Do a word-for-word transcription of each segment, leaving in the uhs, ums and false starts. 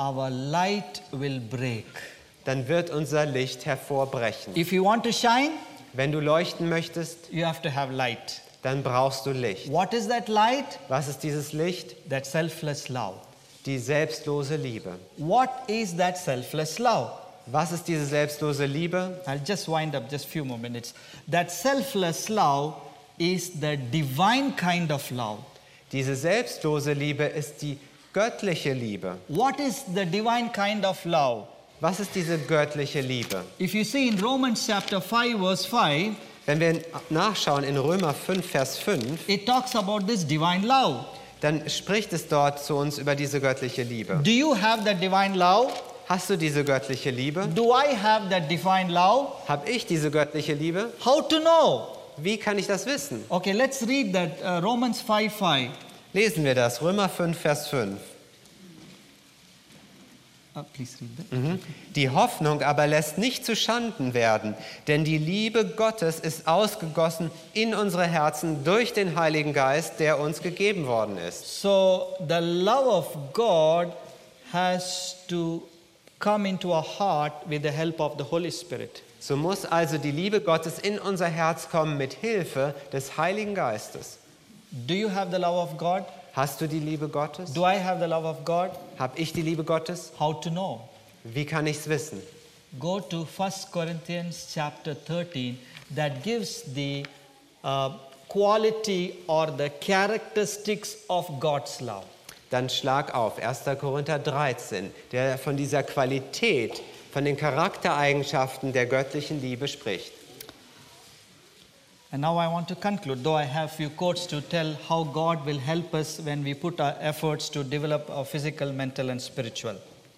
our light will break. dann wird unser Licht hervorbrechen. If you want to shine, Wenn du leuchten möchtest, you have to have light. dann brauchst du Licht. What is that light? Was ist dieses Licht? That selfless love. Die selbstlose Liebe. What is that selfless love? Was ist diese selbstlose Liebe? I'll just wind up just few more minutes. That selfless love is the divine kind of love. Diese selbstlose Liebe ist die göttliche Liebe. What is the divine kind of love? Was ist diese göttliche Liebe? If you see in Romans chapter five verse five, Wenn wir nachschauen in Römer fünf, Vers fünf, it talks about this divine love. dann spricht es dort zu uns über diese göttliche Liebe. Do you have that divine love? Hast du diese göttliche Liebe? Do I have that divine love? Hab ich diese göttliche Liebe? How to know? Wie kann ich das wissen? Okay, let's read that uh, Romans five five. Lesen wir das, Römer fünf, Vers fünf. Uh, please read that. Mhm. Die Hoffnung aber lässt nicht zu Schanden werden, denn die Liebe Gottes ist ausgegossen in unsere Herzen durch den Heiligen Geist, der uns gegeben worden ist. So the love of God has to come into our heart with the help of the Holy Spirit. So muss also die Liebe Gottes in unser Herz kommen mit Hilfe des Heiligen Geistes. Do you have the love of God? Hast du die Liebe Gottes? Do I have the love of God? Hab ich die Liebe Gottes? How to know? Wie kann ich's wissen? Go to First Corinthians chapter thirteen. That gives the uh, quality or the characteristics of God's love. Dann schlag auf erster Korinther dreizehn, der von dieser Qualität, von den Charaktereigenschaften der göttlichen Liebe spricht. And now I want to conclude, though I have few quotes to tell how God will help us when we put our efforts to develop our physical, mental and spiritual.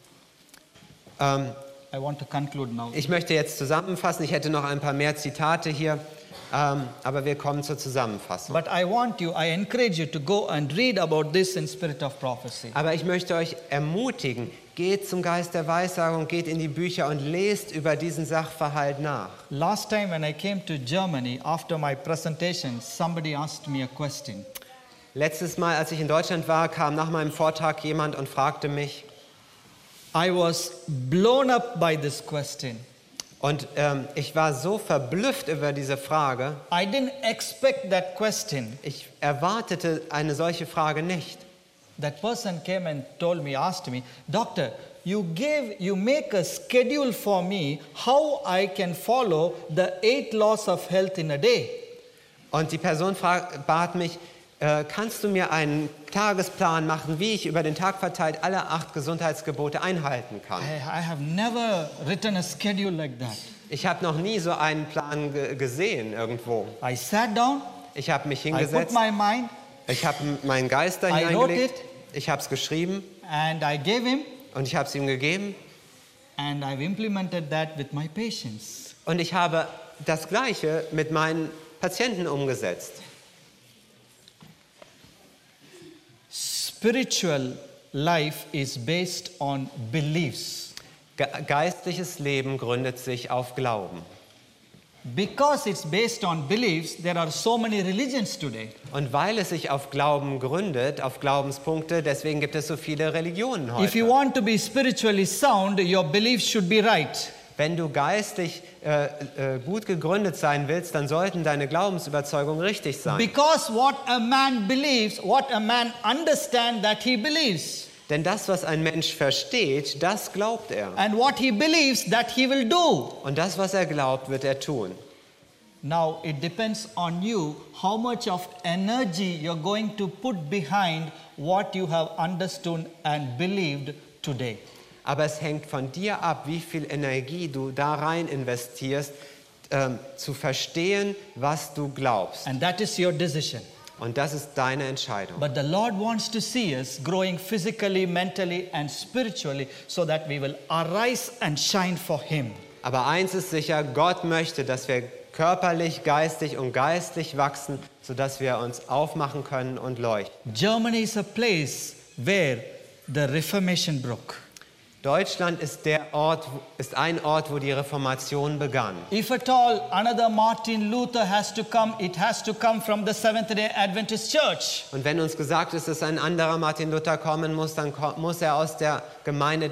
Ähm, I want to conclude now. ich möchte jetzt zusammenfassen. Ich hätte noch ein paar mehr Zitate hier, ähm, aber wir kommen zur Zusammenfassung. But I want you, I encourage you to go and read about this in Spirit of Prophecy. Aber ich möchte euch ermutigen, geht zum Geist der Weissagung, geht in die Bücher und lest über diesen Sachverhalt nach. Last time when I came to Germany, after my presentation, somebody asked me a question. Letztes Mal, als ich in Deutschland war, kam nach meinem Vortrag jemand und fragte mich, I was blown up by this question. und ähm, ich war so verblüfft über diese Frage, I didn't expect that question. ich erwartete eine solche Frage nicht. That person came and told me, asked me, Doctor, you gave, you make a schedule for me how I can follow the eight laws of health in a day. Und die Person frag, bat mich, äh, kannst du mir einen Tagesplan machen, wie ich über den Tag verteilt alle acht Gesundheitsgebote einhalten kann? I, I have never written a schedule like that. Ich habe noch nie so einen Plan ge gesehen irgendwo. I sat down, Ich habe mich I put hingesetzt, my mind, ich habe meinen Geist da I wrote hineingelegt, it. ich habe es geschrieben and I gave him, und ich habe es ihm gegeben. and I've implemented that with my patients. Und ich habe das Gleiche mit meinen Patienten umgesetzt. Spiritual life is based on beliefs. Ge geistliches Leben gründet sich auf Glauben. Because it's based on beliefs, there are so many religions today. Und weil es sich auf Glauben gründet, auf Glaubenspunkte, deswegen gibt es so viele Religionen If you heute. want to be spiritually sound, your beliefs should be right. Wenn du geistlich äh, äh, gut gegründet sein willst, dann sollten deine Glaubensüberzeugungen richtig sein. Because what a man believes, what a man understands that he believes. Denn das, was ein Mensch versteht, das glaubt er. And what he believes, that he will do. Und das, was er glaubt, wird er tun. Now, it depends on you how much of energy you're going to put behind what you have understood and believed today. Aber es hängt von dir ab, wie viel Energie du da rein investierst, ähm, zu verstehen, was du glaubst. And that is your decision. Und das ist deine Entscheidung. But the Lord wants to see us growing physically, mentally, and spiritually so that we will arise and shine for Him. Aber eins ist sicher, Gott möchte, dass wir körperlich, geistig und geistlich wachsen, sodass wir uns aufmachen können und leuchten. Germany is a place where the Reformation broke. Deutschland ist der Ort, ist ein Ort, wo die Reformation begann. If at all another Martin Luther has to come, it has to come from the Seventh-day Adventist Church. Und wenn uns gesagt ist, dass ein anderer Martin Luther kommen muss, dann ko- muss er aus der Gemeinde